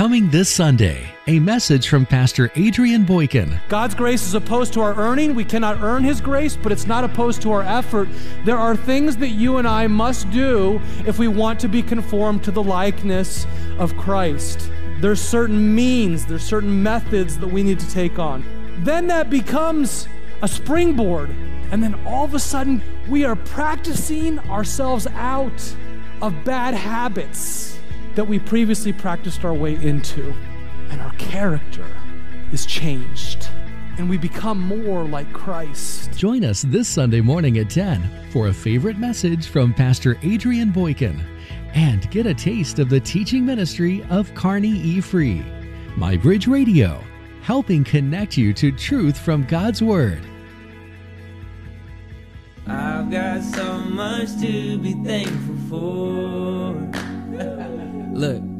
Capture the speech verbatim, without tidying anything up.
Coming this Sunday, a message from Pastor Adrian Boykin. God's grace is opposed to our earning. We cannot earn His grace, but it's not opposed to our effort. There are things that you and I must do if we want to be conformed to the likeness of Christ. There's certain means, there's certain methods that we need to take on. Then that becomes a springboard. And then all of a sudden, we are practicing ourselves out of bad habits that we previously practiced our way into. And our character is changed. And we become more like Christ. Join us this Sunday morning at ten for a favorite message from Pastor Adrian Boykin. And get a taste of the teaching ministry of Carney E. Free. My Bridge Radio, helping connect you to truth from God's Word. I've got so much to be thankful for. Look.